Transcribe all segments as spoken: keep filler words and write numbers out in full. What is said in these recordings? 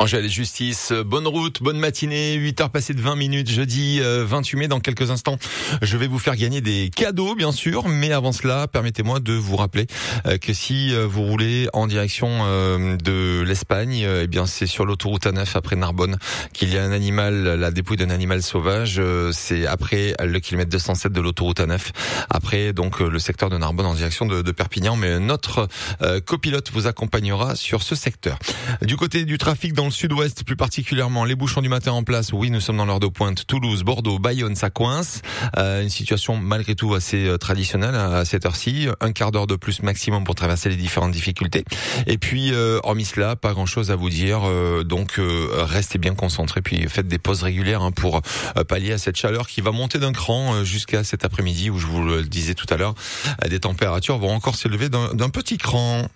Angèle et Justice, bonne route, bonne matinée, huit heures passées de vingt minutes, jeudi vingt-huit mai. Dans quelques instants, je vais vous faire gagner des cadeaux, bien sûr, mais avant cela, permettez-moi de vous rappeler que si vous roulez en direction de l'Espagne, eh bien c'est sur l'autoroute A neuf après Narbonne qu'il y a un animal, la dépouille d'un animal sauvage. C'est après le kilomètre deux cent sept de l'autoroute A neuf, après donc le secteur de Narbonne en direction de, de Perpignan. Mais notre euh, copilote vous accompagnera sur ce secteur. Du côté du trafic dans le sud-ouest, plus particulièrement les bouchons du matin en place. Oui, nous sommes dans l'heure de pointe. Toulouse, Bordeaux, Bayonne, ça coince. Euh, une situation malgré tout assez euh, traditionnelle à cette heure-ci. Un quart d'heure de plus maximum pour traverser les différentes difficultés. Et puis, euh, hormis cela, pas grand-chose à vous dire. Euh, donc, euh, restez bien concentrés. Puis, faites des pauses régulières hein, pour euh, pallier à cette chaleur qui va monter d'un cran euh, jusqu'à cet après-midi où je vous le disais tout à l'heure, euh, des températures vont encore s'élever d'un, d'un petit cran.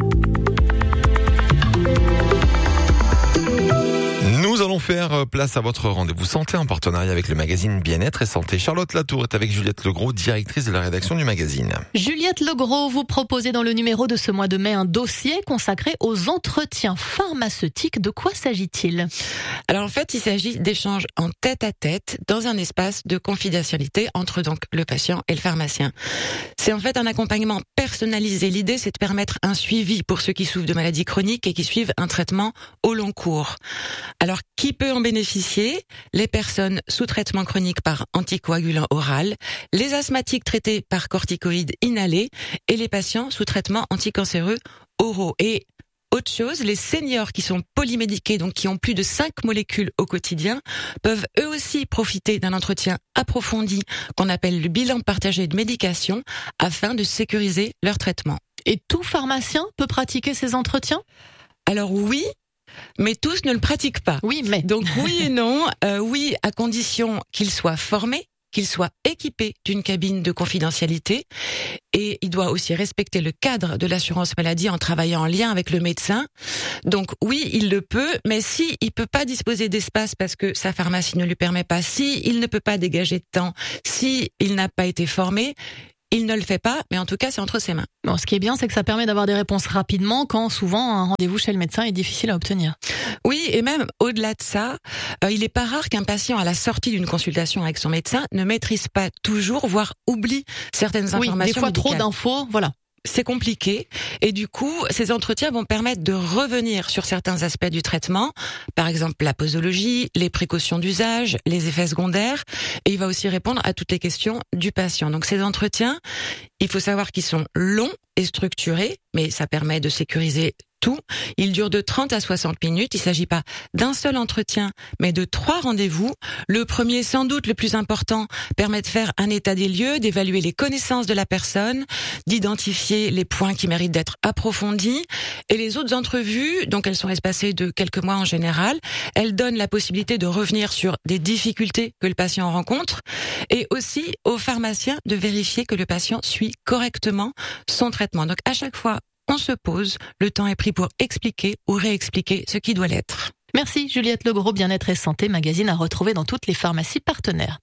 Nous allons faire place à votre rendez-vous santé en partenariat avec le magazine Bien-être et Santé. Charlotte Latour est avec Juliette Legros, directrice de la rédaction du magazine. Juliette Legros, vous proposez dans le numéro de ce mois de mai un dossier consacré aux entretiens pharmaceutiques. De quoi s'agit-il ? Alors en fait, il s'agit d'échanges en tête-à-tête dans un espace de confidentialité entre donc le patient et le pharmacien. C'est en fait un accompagnement personnalisé. L'idée, c'est de permettre un suivi pour ceux qui souffrent de maladies chroniques et qui suivent un traitement au long cours. Alors, qui peut en bénéficier ? Les personnes sous traitement chronique par anticoagulant oral, les asthmatiques traités par corticoïdes inhalés et les patients sous traitement anticancéreux oraux. Et autre chose, les seniors qui sont polymédiqués, donc qui ont plus de cinq molécules au quotidien, peuvent eux aussi profiter d'un entretien approfondi qu'on appelle le bilan partagé de médication afin de sécuriser leur traitement. Et tout pharmacien peut pratiquer ces entretiens ? Alors oui, mais tous ne le pratiquent pas. Oui, mais... Donc oui et non. Euh, oui, à condition qu'ils soient formés, qu'ils soient équipés d'une cabine de confidentialité. Et il doit aussi respecter le cadre de l'assurance maladie en travaillant en lien avec le médecin. Donc oui, il le peut, mais si il peut pas disposer d'espace parce que sa pharmacie ne lui permet pas, si il ne peut pas dégager de temps, si il n'a pas été formé, il ne le fait pas, mais en tout cas, c'est entre ses mains. Bon, ce qui est bien, c'est que ça permet d'avoir des réponses rapidement quand souvent un rendez-vous chez le médecin est difficile à obtenir. Oui, et même au-delà de ça, euh, il est pas rare qu'un patient à la sortie d'une consultation avec son médecin ne maîtrise pas toujours, voire oublie certaines informations Oui, des fois médicales. Trop d'infos, voilà. C'est compliqué et du coup, ces entretiens vont permettre de revenir sur certains aspects du traitement, par exemple la posologie, les précautions d'usage, les effets secondaires, et il va aussi répondre à toutes les questions du patient. Donc ces entretiens, il faut savoir qu'ils sont longs et structurés, mais ça permet de sécuriser tout. Il dure de trente à soixante minutes. Il ne s'agit pas d'un seul entretien, mais de trois rendez-vous. Le premier, sans doute le plus important, permet de faire un état des lieux, d'évaluer les connaissances de la personne, d'identifier les points qui méritent d'être approfondis. Et les autres entrevues, donc elles sont espacées de quelques mois en général, elles donnent la possibilité de revenir sur des difficultés que le patient rencontre et aussi aux pharmaciens de vérifier que le patient suit correctement son traitement. Donc à chaque fois, on se pose, le temps est pris pour expliquer ou réexpliquer ce qui doit l'être. Merci Juliette Legros, Bien-être et Santé, magazine à retrouver dans toutes les pharmacies partenaires.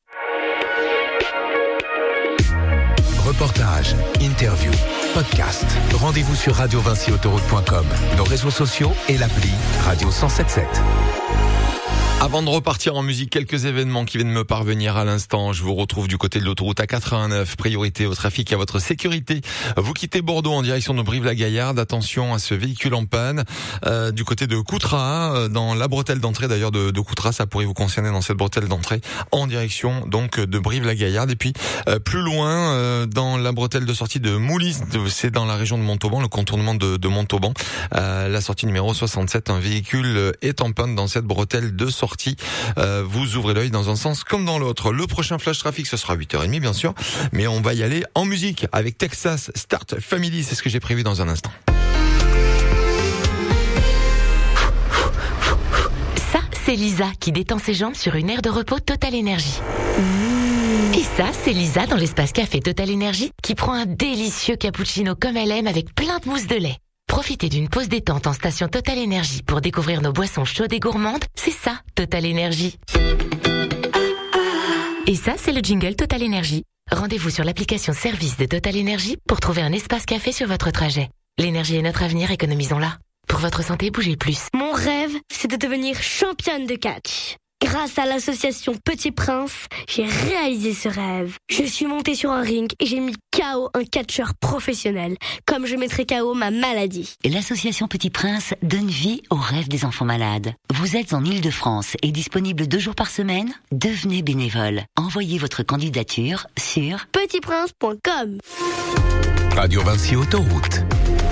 Reportages, interviews, podcasts. Rendez-vous sur radio vinci autoroute point com, nos réseaux sociaux et l'appli Radio cent soixante-dix-sept. Avant de repartir en musique, quelques événements qui viennent me parvenir à l'instant. Je vous retrouve du côté de l'autoroute A quatre-vingt-neuf. Priorité au trafic et à votre sécurité. Vous quittez Bordeaux en direction de Brive-la-Gaillarde. Attention à ce véhicule en panne. Euh, du côté de Coutras, dans la bretelle d'entrée d'ailleurs de, de Coutras, ça pourrait vous concerner dans cette bretelle d'entrée en direction donc de Brive-la-Gaillarde. Et puis euh, plus loin, euh, dans la bretelle de sortie de Moulis, c'est dans la région de Montauban, le contournement de, de Montauban. Euh, la sortie numéro soixante-sept, un véhicule est en panne dans cette bretelle de sortie. Euh, vous ouvrez l'œil dans un sens comme dans l'autre. Le prochain flash trafic, ce sera huit heures trente bien sûr, mais on va y aller en musique avec Texas Start Family, c'est ce que j'ai prévu dans un instant. Ça, c'est Lisa qui détend ses jambes sur une aire de repos Total Energy. Et ça, c'est Lisa dans l'espace café Total Energy qui prend un délicieux cappuccino comme elle aime avec plein de mousse de lait. Profitez d'une pause détente en station Total Energy pour découvrir nos boissons chaudes et gourmandes. C'est ça, Total Energy. Et ça, c'est le jingle Total Energy. Rendez-vous sur l'application service de Total Energy pour trouver un espace café sur votre trajet. L'énergie est notre avenir, économisons-la. Pour Pour votre santé, bougez plus. Mon rêve, c'est de devenir championne de catch. Grâce à l'association Petit Prince, j'ai réalisé ce rêve. Je suis montée sur un ring et j'ai mis K O un catcheur professionnel, comme je mettrai K O ma maladie. L'association Petit Prince donne vie aux rêves des enfants malades. Vous êtes en Île-de-France et disponible deux jours par semaine ? Devenez bénévole. Envoyez votre candidature sur petit prince point com. Radio Vinci Autoroute.